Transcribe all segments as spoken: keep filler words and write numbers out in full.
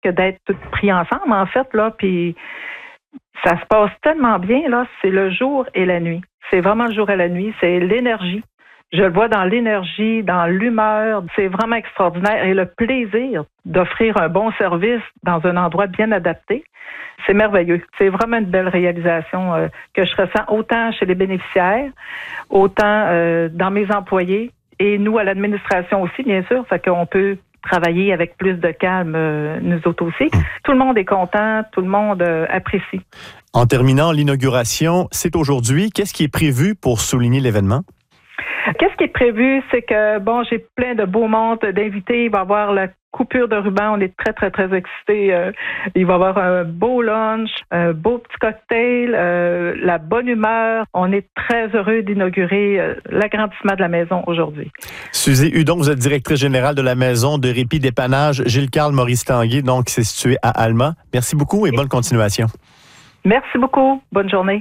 que d'être tous pris ensemble, en fait, là, puis ça se passe tellement bien, là, c'est le jour et la nuit. C'est vraiment le jour et la nuit, c'est l'énergie. Je le vois dans l'énergie, dans l'humeur. C'est vraiment extraordinaire. Et le plaisir d'offrir un bon service dans un endroit bien adapté, c'est merveilleux. C'est vraiment une belle réalisation euh, que je ressens autant chez les bénéficiaires, autant euh, dans mes employés et nous à l'administration aussi, bien sûr. Fait qu'on peut travailler avec plus de calme, euh, nous autres aussi. Tout le monde est content, tout le monde euh, apprécie. En terminant, l'inauguration, c'est aujourd'hui. Qu'est-ce qui est prévu pour souligner l'événement? Qu'est-ce qui est prévu, c'est que, bon, j'ai plein de beaux mondes d'invités. Il va y avoir la coupure de ruban. On est très, très, très excités. Euh, il va y avoir un beau lunch, un beau petit cocktail, euh, la bonne humeur. On est très heureux d'inaugurer euh, l'agrandissement de la maison aujourd'hui. Suzy Hudon, vous êtes directrice générale de la maison de répit dépannage Gilles-Carl Maurice Tanguay, donc c'est situé à Alma. Merci beaucoup et bonne continuation. Merci beaucoup. Bonne journée.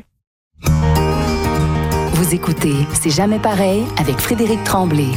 Vous écoutez C'est jamais pareil avec Frédéric Tremblay.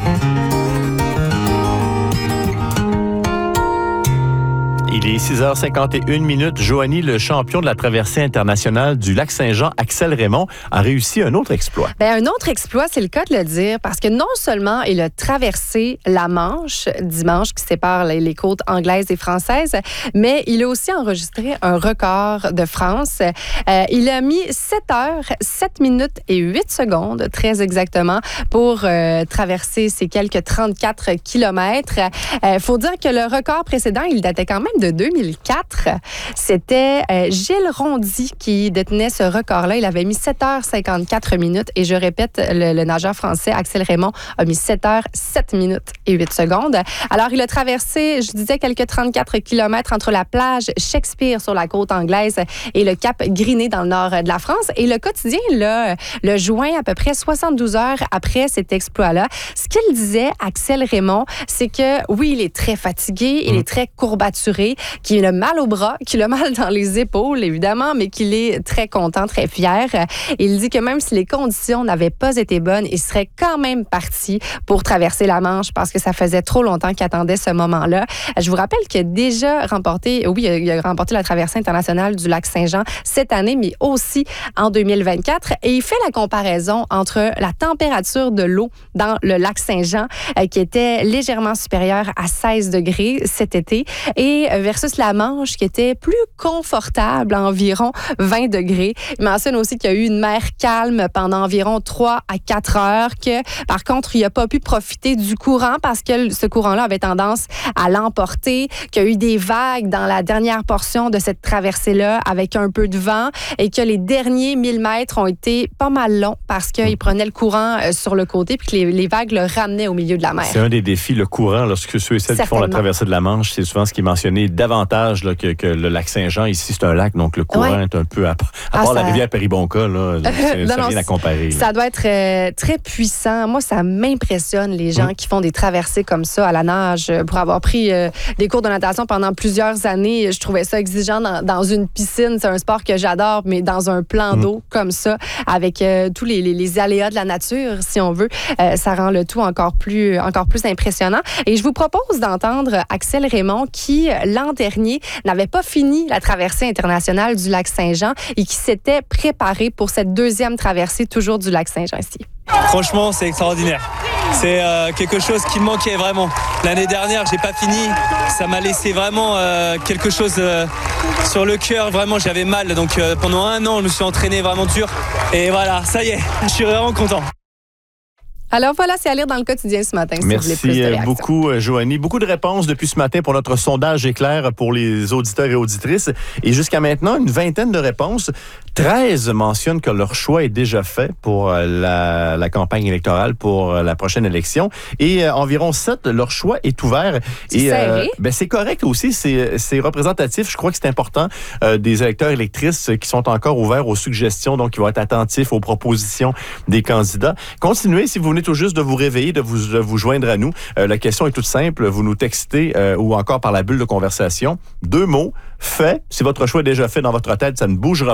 Il est six heures cinquante et une minutes. Joanie, le champion de la traversée internationale du lac Saint-Jean, Axel Raymond, a réussi un autre exploit. Bien, un autre exploit, c'est le cas de le dire, parce que non seulement il a traversé la Manche, dimanche, qui sépare les côtes anglaises et françaises, mais il a aussi enregistré un record de France. Euh, il a mis sept heures, sept minutes et huit secondes, très exactement, pour euh, traverser ces quelques trente-quatre kilomètres. Il euh, faut dire que le record précédent, il datait quand même de deux mille quatre. C'était euh, Gilles Rondy qui détenait ce record-là. Il avait mis sept heures cinquante-quatre minutes. Et je répète, le, le nageur français Axel Raymond a mis sept heures sept minutes et huit secondes. Alors, il a traversé, je disais, quelques trente-quatre kilomètres entre la plage Shakespeare sur la côte anglaise et le cap Griné dans le nord de la France. Et le quotidien, là, le joint à peu près soixante-douze heures après cet exploit-là. Ce qu'il disait, Axel Raymond, c'est que, oui, il est très fatigué, il est très courbaturé, qu'il a mal au bras, qu'il a mal dans les épaules, évidemment, mais qu'il est très content, très fier. Il dit que même si les conditions n'avaient pas été bonnes, il serait quand même parti pour traverser la Manche parce que ça faisait trop longtemps qu'il attendait ce moment-là. Je vous rappelle qu'il a déjà remporté, oui, il a remporté la traversée internationale du lac Saint-Jean cette année, mais aussi en deux mille vingt-quatre. Et il fait la comparaison entre la température de l'eau dans le lac Saint-Jean, qui était légèrement supérieure à seize degrés cet été, et versus la Manche qui était plus confortable à environ vingt degrés. Il mentionne aussi qu'il y a eu une mer calme pendant environ trois à quatre heures, que par contre, il n'a pas pu profiter du courant parce que ce courant-là avait tendance à l'emporter, qu'il y a eu des vagues dans la dernière portion de cette traversée-là avec un peu de vent et que les derniers mille mètres ont été pas mal longs parce qu'il prenait le courant sur le côté puis que les, les vagues le ramenaient au milieu de la mer. C'est un des défis, le courant, lorsque ceux et celles qui font la traversée de la Manche, c'est souvent ce qui est mentionné davantage là, que, que le lac Saint-Jean. Ici, c'est un lac, donc le courant ouais. est un peu... À, à ah, part ça... la rivière Péribonka, là, c'est, non, ça rien à comparer. Ça là. doit être euh, très puissant. Moi, ça m'impressionne, les gens mmh. qui font des traversées comme ça à la nage. Pour avoir pris euh, des cours de natation pendant plusieurs années, je trouvais ça exigeant dans, dans une piscine. C'est un sport que j'adore, mais dans un plan mmh. d'eau comme ça, avec euh, tous les, les, les aléas de la nature, si on veut, euh, ça rend le tout encore plus, encore plus impressionnant. Et je vous propose d'entendre Axel Raymond qui, l'an dernier, n'avait pas fini la traversée internationale du lac Saint-Jean et qui s'était préparé pour cette deuxième traversée toujours du lac Saint-Jean ici. Franchement, c'est extraordinaire. C'est euh, quelque chose qui me manquait vraiment. L'année dernière, j'ai pas fini. Ça m'a laissé vraiment euh, quelque chose euh, sur le cœur. Vraiment, j'avais mal. Donc euh, pendant un an, je me suis entraîné vraiment dur. Et voilà, ça y est, je suis vraiment content. Alors voilà, c'est à lire dans le quotidien ce matin. Si Merci vous voulez plus de réactions. beaucoup, Joanie. Beaucoup de réponses depuis ce matin pour notre sondage éclair pour les auditeurs et auditrices. Et jusqu'à maintenant, une vingtaine de réponses. treize mentionnent que leur choix est déjà fait pour la, la campagne électorale pour la prochaine élection. Et euh, environ sept, leur choix est ouvert. C'est et serré. Euh, ben, c'est correct aussi. C'est, c'est représentatif. Je crois que c'est important euh, des électeurs électrices qui sont encore ouverts aux suggestions, donc qui vont être attentifs aux propositions des candidats. Continuez si vous venez tout juste de vous réveiller, de vous, de vous joindre à nous. Euh, la question est toute simple. Vous nous textez euh, ou encore par la bulle de conversation. Deux mots. Fait. Si votre choix est déjà fait dans votre tête, ça ne bougera pas.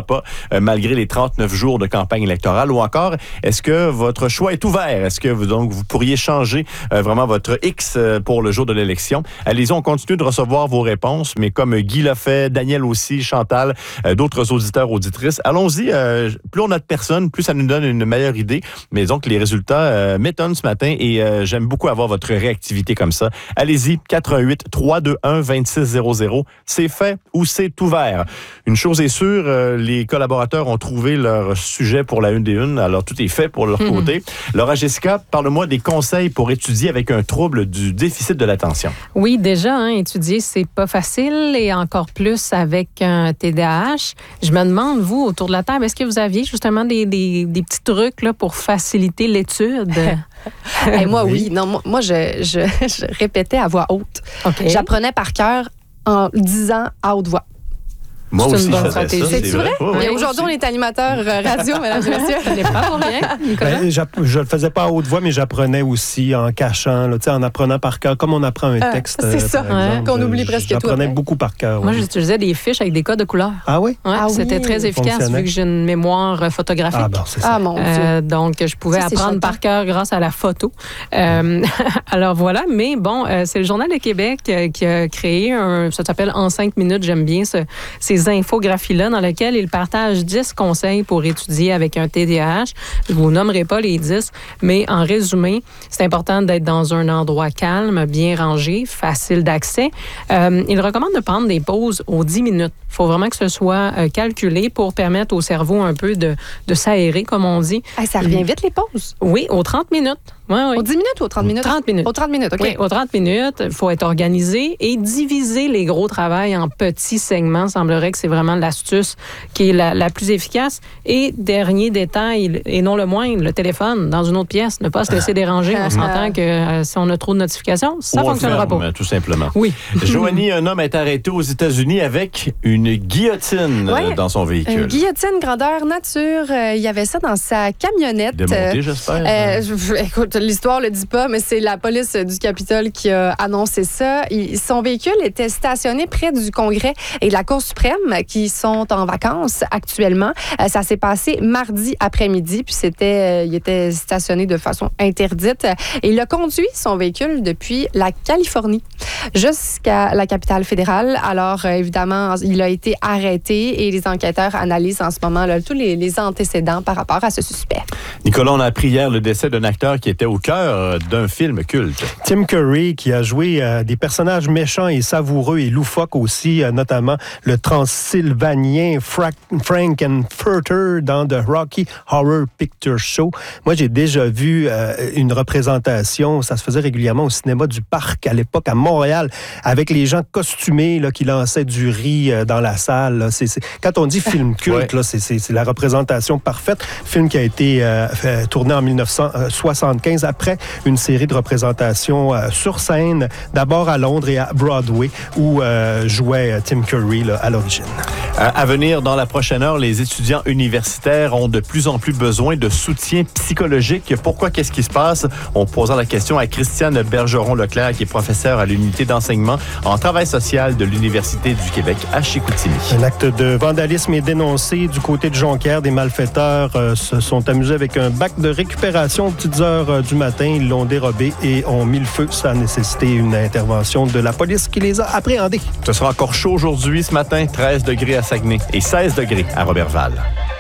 euh, malgré les trente-neuf jours de campagne électorale? Ou encore, est-ce que votre choix est ouvert? Est-ce que vous, donc, vous pourriez changer euh, vraiment votre X euh, pour le jour de l'élection? Allez-y, on continue de recevoir vos réponses, mais comme Guy l'a fait, Daniel aussi, Chantal, euh, d'autres auditeurs, auditrices, allons-y. Euh, plus on a de personnes, plus ça nous donne une meilleure idée. Mais donc, les résultats euh, m'étonnent ce matin et euh, j'aime beaucoup avoir votre réactivité comme ça. Allez-y, quatre un huit, trois deux un, deux six zéro zéro. C'est fait ou c'est ouvert? Une chose est sûre, euh, les collaborateurs ont trouvé leur sujet pour la une des unes, alors tout est fait pour leur mmh. côté. Laura Jessica, parle-moi des conseils pour étudier avec un trouble du déficit de l'attention. Oui, déjà, hein, étudier, c'est pas facile et encore plus avec un T D A H. Je me demande, vous, autour de la table, est-ce que vous aviez justement des, des, des petits trucs là, pour faciliter l'étude? Hey, moi, oui. oui. Non, moi, moi je, je, je répétais à voix haute. Okay. J'apprenais par cœur en disant à haute voix. Moi c'est aussi, une bonne je stratégie. ça, C'est, c'est vrai? vrai? Mais aujourd'hui, on est animateur radio, mesdames et messieurs. Ce n'est pas pour rien, Nicolas. Ben, je ne le faisais pas à haute voix, mais j'apprenais aussi en cachant, là, en apprenant par cœur, comme on apprend un texte. Euh, c'est euh, ça, ouais, qu'on oublie presque j'apprenais tout. J'apprenais beaucoup par cœur. Moi, oui. j'utilisais des fiches avec des codes de couleurs. Ah oui? Ouais, ah c'était oui. très efficace vu que j'ai une mémoire photographique. Ah, bon, c'est ça. Ah, mon Dieu. Euh, donc, je pouvais ça, apprendre par cœur grâce à la photo. Euh, alors voilà, mais bon, euh, c'est le Journal de Québec euh, qui a créé un, ça s'appelle En cinq minutes, j'aime bien ce, ces infographies-là dans lesquels il partage dix conseils pour étudier avec un T D A H. Je ne vous nommerai pas les dix, mais en résumé, c'est important d'être dans un endroit calme, bien rangé, facile d'accès. Euh, il recommande de prendre des pauses aux dix minutes. Il faut vraiment que ce soit euh, calculé pour permettre au cerveau un peu de, de s'aérer, comme on dit. Ah, ça revient vite, les pauses? Oui, aux trente minutes. Oui, oui. Aux dix minutes ou aux trente minutes? trente minutes. Aux trente minutes, OK. Oui, aux trente minutes, il faut être organisé et diviser les gros travails en petits segments. Il semblerait que c'est vraiment l'astuce qui est la, la plus efficace. Et dernier détail, et non le moindre, le téléphone dans une autre pièce. Ne pas se laisser déranger. On s'entend que euh, si on a trop de notifications, ça ne fonctionnera ferme, pas. Tout simplement. Oui. Joanie, un homme est arrêté aux États-Unis avec une guillotine ouais, dans son véhicule. Une guillotine grandeur nature. Euh, il y avait ça dans sa camionnette. Démontée, j'espère. Euh, je, écoute, l'histoire le dit pas, mais c'est la police du Capitole qui a annoncé ça. Il, son véhicule était stationné près du Congrès et de la Cour suprême qui sont en vacances actuellement. Euh, ça s'est passé mardi après-midi, puis c'était, euh, il était stationné de façon interdite. Et il a conduit son véhicule depuis la Californie jusqu'à la capitale fédérale. Alors, euh, évidemment, il a été arrêté et les enquêteurs analysent en ce moment là, tous les, les antécédents par rapport à ce suspect. Nicolas, on a appris hier le décès d'un acteur qui était au cœur d'un film culte. Tim Curry, qui a joué euh, des personnages méchants et savoureux et loufoques aussi, euh, notamment le Transylvanien Fra- Frankenfurter dans The Rocky Horror Picture Show. Moi, j'ai déjà vu euh, une représentation, ça se faisait régulièrement au cinéma du Parc à l'époque à Montréal, avec les gens costumés là, qui lançaient du riz euh, dans la salle. Là. C'est, c'est... Quand on dit film culte, ouais. là, c'est, c'est, c'est la représentation parfaite. Film qui a été euh, fait, tourné en dix-neuf cent soixante-quinze après une série de représentations euh, sur scène, d'abord à Londres et à Broadway, où euh, jouait euh, Tim Curry là, à l'origine. À, à venir dans la prochaine heure, les étudiants universitaires ont de plus en plus besoin de soutien psychologique. Pourquoi? Qu'est-ce qui se passe? On posera la question à Christiane Bergeron-Leclerc, qui est professeure à l'unité d'enseignement en travail social de l'Université du Québec à Chicoutimi. Un acte de vandalisme est dénoncé du côté de Jonquière. Des malfaiteurs euh, se sont amusés avec un bac de récupération aux petites heures euh, du matin. Ils l'ont dérobé et ont mis le feu. Ça a nécessité une intervention de la police qui les a appréhendés. Ce sera encore chaud aujourd'hui, ce matin. treize degrés à Saguenay et seize degrés à Roberval.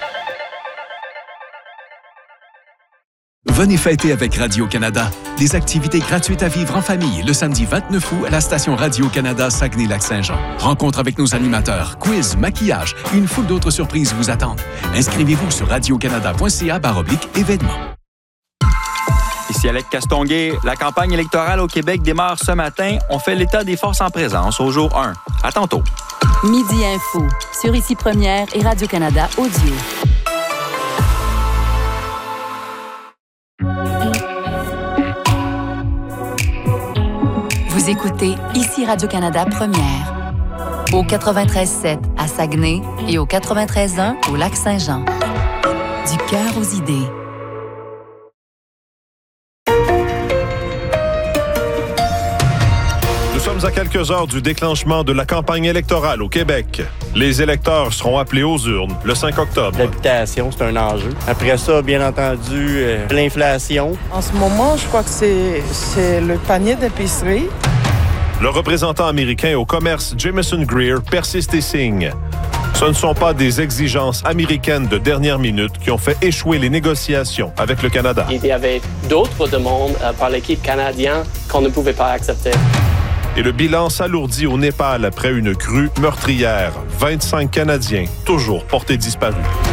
Venez fêter avec Radio-Canada. Des activités gratuites à vivre en famille le samedi vingt-neuf août à la station Radio-Canada Saguenay-Lac-Saint-Jean. Rencontre avec nos animateurs, quiz, maquillage et une foule d'autres surprises vous attendent. Inscrivez-vous sur radiocanada.ca baroblique événements. Ici Alec Castonguay. La campagne électorale au Québec démarre ce matin. On fait l'état des forces en présence au jour un. À tantôt. Midi Info sur Ici Première et Radio-Canada Audio. Vous écoutez Ici Radio-Canada Première. Au quatre-vingt-treize sept à Saguenay et au quatre-vingt-treize un au Lac-Saint-Jean. Du cœur aux idées. Nous sommes à quelques heures du déclenchement de la campagne électorale au Québec. Les électeurs seront appelés aux urnes le cinq octobre. L'habitation, c'est un enjeu. Après ça, bien entendu, euh, l'inflation. En ce moment, je crois que c'est, c'est le panier d'épicerie. Le représentant américain au commerce Jameson Greer persiste et signe. Ce ne sont pas des exigences américaines de dernière minute qui ont fait échouer les négociations avec le Canada. Il y avait d'autres demandes euh, par l'équipe canadienne qu'on ne pouvait pas accepter. Et le bilan s'alourdit au Népal après une crue meurtrière. vingt-cinq Canadiens, toujours portés disparus.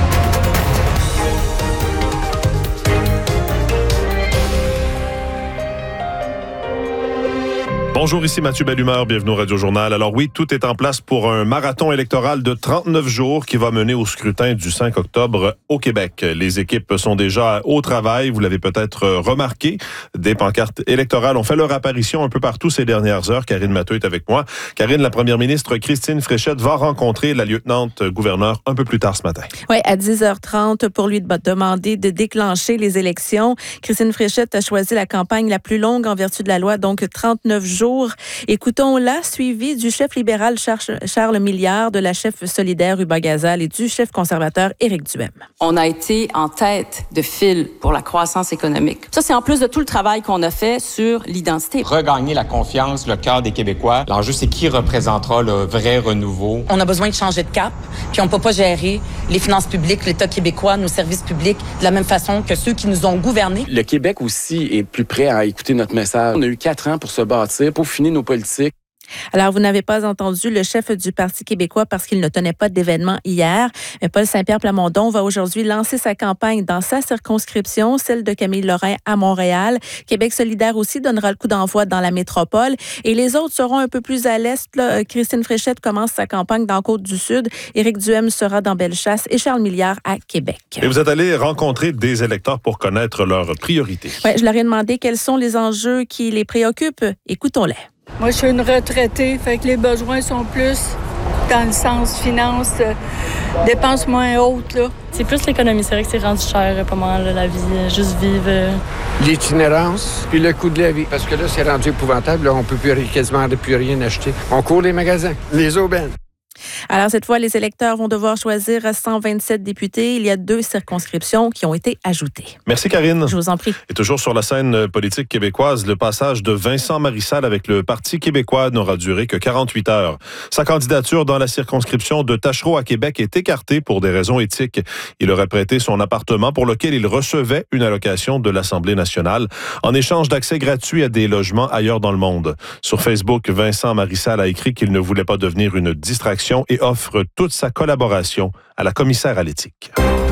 Bonjour, ici Mathieu Bellumeur, bienvenue au Radio Journal. Alors oui, tout est en place pour un marathon électoral de trente-neuf jours qui va mener au scrutin du cinq octobre au Québec. Les équipes sont déjà au travail, vous l'avez peut-être remarqué. Des pancartes électorales ont fait leur apparition un peu partout ces dernières heures. Karine Matteux est avec moi. Karine, la première ministre Christine Fréchette va rencontrer la lieutenant-gouverneure un peu plus tard ce matin. Oui, à dix heures trente pour lui demander de déclencher les élections. Christine Fréchette a choisi la campagne la plus longue en vertu de la loi, donc trente-neuf jours. Écoutons-la, suivi du chef libéral Charles Milliard, de la chef solidaire Uba Gazal et du chef conservateur Éric Duhem. On a été en tête de file pour la croissance économique. Ça, c'est en plus de tout le travail qu'on a fait sur l'identité. Regagner la confiance, le cœur des Québécois. L'enjeu, c'est qui représentera le vrai renouveau. On a besoin de changer de cap, puis on ne peut pas gérer les finances publiques, l'État québécois, nos services publics, de la même façon que ceux qui nous ont gouvernés. Le Québec aussi est plus prêt à écouter notre message. On a eu quatre ans pour se bâtir, pour finir nos politiques. Alors, vous n'avez pas entendu le chef du Parti québécois parce qu'il ne tenait pas d'événement hier. Mais Paul Saint-Pierre Plamondon va aujourd'hui lancer sa campagne dans sa circonscription, celle de Camille Lorrain à Montréal. Québec solidaire aussi donnera le coup d'envoi dans la métropole. Et les autres seront un peu plus à l'est. Là. Christine Fréchette commence sa campagne dans Côte-du-Sud. Éric Duhem sera dans Bellechasse et Charles Milliard à Québec. Et vous êtes allé rencontrer des électeurs pour connaître leurs priorités. Oui, je leur ai demandé quels sont les enjeux qui les préoccupent. Écoutons-les. Moi, je suis une retraitée, fait que les besoins sont plus dans le sens finance, euh, dépenses moins hautes, là. C'est plus l'économie, c'est vrai que c'est rendu cher, pas mal, la vie, juste vivre. Euh... L'itinérance, puis le coût de la vie. Parce que là, c'est rendu épouvantable, là, on peut plus, quasiment plus rien acheter. On court les magasins, les aubaines. Alors, cette fois, les électeurs vont devoir choisir cent vingt-sept députés. Il y a deux circonscriptions qui ont été ajoutées. Merci, Karine. Je vous en prie. Et toujours sur la scène politique québécoise, le passage de Vincent Marissal avec le Parti québécois n'aura duré que quarante-huit heures. Sa candidature dans la circonscription de Tachereau à Québec est écartée pour des raisons éthiques. Il aurait prêté son appartement pour lequel il recevait une allocation de l'Assemblée nationale en échange d'accès gratuit à des logements ailleurs dans le monde. Sur Facebook, Vincent Marissal a écrit qu'il ne voulait pas devenir une distraction et offre toute sa collaboration à la commissaire à l'éthique.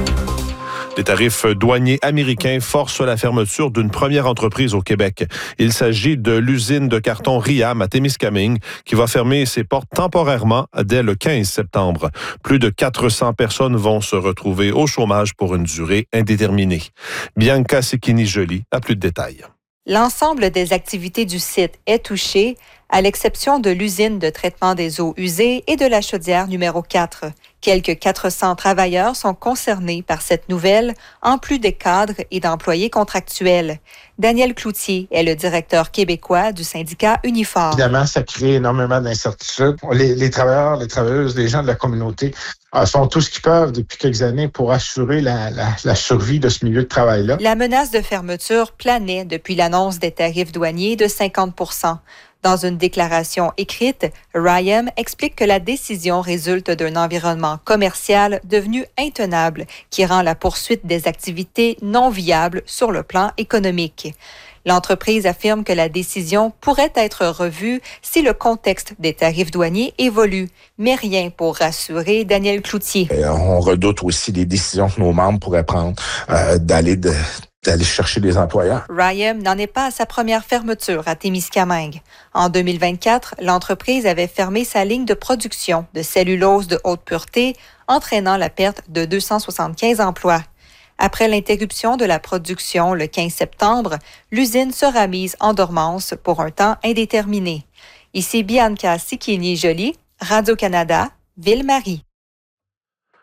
Les tarifs douaniers américains forcent la fermeture d'une première entreprise au Québec. Il s'agit de l'usine de carton Riam à Témiscamingue qui va fermer ses portes temporairement dès le quinze septembre. Plus de quatre cents personnes vont se retrouver au chômage pour une durée indéterminée. Bianca Sicchini-Joly a plus de détails. L'ensemble des activités du site est touché, à l'exception de l'usine de traitement des eaux usées et de la chaudière numéro quatre. Quelques quatre cents travailleurs sont concernés par cette nouvelle, en plus des cadres et d'employés contractuels. Daniel Cloutier est le directeur québécois du syndicat Unifor. Évidemment, ça crée énormément d'incertitudes. Les, les travailleurs, les travailleuses, les gens de la communauté euh, font tout ce qu'ils peuvent depuis quelques années pour assurer la, la, la survie de ce milieu de travail-là. La menace de fermeture planait depuis l'annonce des tarifs douaniers de cinquante pour cent. Dans une déclaration écrite, Riam explique que la décision résulte d'un environnement commercial devenu intenable qui rend la poursuite des activités non viable sur le plan économique. L'entreprise affirme que la décision pourrait être revue si le contexte des tarifs douaniers évolue, mais rien pour rassurer Daniel Cloutier. Et on redoute aussi des décisions que nos membres pourraient prendre euh, d'aller de d'aller chercher des employeurs. Riam n'en est pas à sa première fermeture à Témiscamingue. En deux mille vingt-quatre, l'entreprise avait fermé sa ligne de production de cellulose de haute pureté, entraînant la perte de deux cent soixante-quinze emplois. Après l'interruption de la production le quinze septembre, l'usine sera mise en dormance pour un temps indéterminé. Ici Bianca Sicchini-Joly, Radio-Canada, Ville-Marie.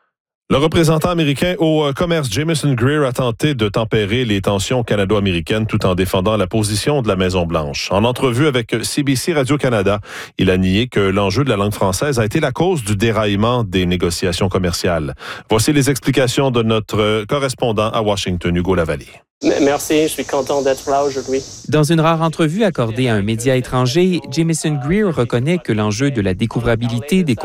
Le représentant américain au commerce Jamieson Greer a tenté de tempérer les tensions canado-américaines tout en défendant la position de la Maison-Blanche. En entrevue avec C B C Radio-Canada, il a nié que l'enjeu de la langue française a été la cause du déraillement des négociations commerciales. Voici les explications de notre correspondant à Washington, Hugo Lavallée. Merci, je suis content d'être là aujourd'hui. Dans une rare entrevue accordée à un média étranger, Jamieson Greer reconnaît que l'enjeu de la découvrabilité des